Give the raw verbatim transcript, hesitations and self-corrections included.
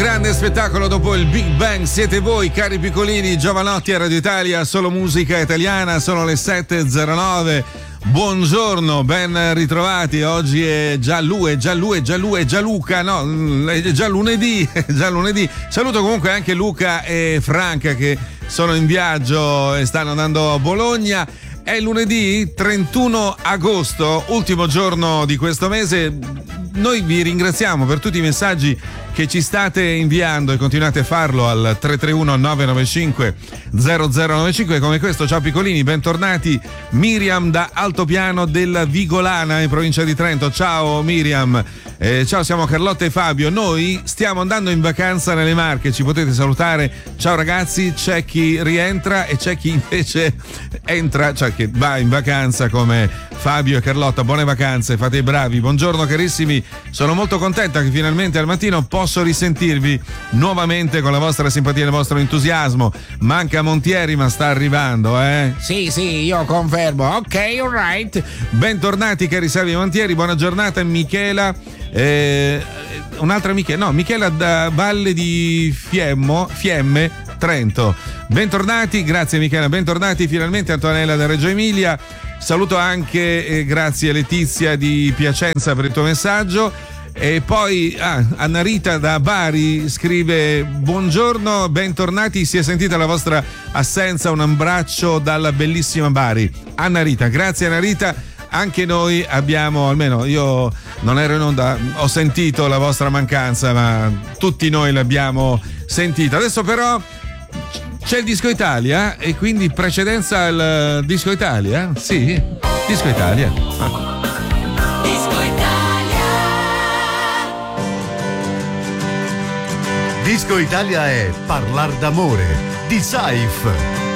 grande spettacolo dopo il Big Bang siete voi, cari piccolini. Giovanotti a Radio Italia, solo musica italiana. Sono le sette e zero nove. Buongiorno, ben ritrovati. Oggi è già lui, è già lui, è già lui, è già Luca. No, è già lunedì, è già lunedì. Saluto comunque anche Luca e Franca che sono in viaggio e stanno andando a Bologna. È lunedì trentuno agosto, ultimo giorno di questo mese. Noi vi ringraziamo per tutti i messaggi che ci state inviando e continuate a farlo al tre tre uno nove nove cinque zero zero nove cinque come questo. Ciao piccolini, bentornati. Miriam da Altopiano della Vigolana in provincia di Trento. Ciao Miriam. Eh, ciao, siamo Carlotta e Fabio. Noi stiamo andando in vacanza nelle Marche, ci potete salutare. Ciao ragazzi, c'è chi rientra e c'è chi invece entra, cioè che va in vacanza come Fabio e Carlotta. Buone vacanze, fate i bravi. Buongiorno carissimi, sono molto contenta che finalmente al mattino posso risentirvi nuovamente con la vostra simpatia e il vostro entusiasmo. Manca Montieri ma sta arrivando, eh? Sì, sì, io confermo. Ok, alright. Bentornati cari Salvi Montieri, buona giornata Michela. Eh, un'altra Michela, no, Michela da Valle di Fiemmo, Fiemme, Trento. Bentornati, grazie Michela, bentornati finalmente Antonella da Reggio Emilia. Saluto anche, eh, grazie Letizia di Piacenza per il tuo messaggio. E poi ah, Anna Rita da Bari scrive: buongiorno, bentornati, si è sentita la vostra assenza, un abbraccio dalla bellissima Bari. Anna Rita, grazie Anna Rita. Anche noi abbiamo, almeno io non ero in onda, ho sentito la vostra mancanza, ma tutti noi l'abbiamo sentita. Adesso però c'è il Disco Italia e quindi precedenza al Disco Italia? Sì, Disco Italia. Ah. Disco Italia. Disco Italia è Parlar d'amore di Saif.